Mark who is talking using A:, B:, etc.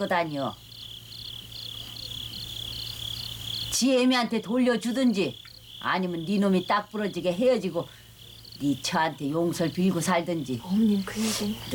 A: 다녀. 지혜미한테 돌려주든지 아니면 네 놈이 딱 부러지게 헤어지고 네 처한테 용서를 빌고 살든지.
B: 어머님 그 얘기는.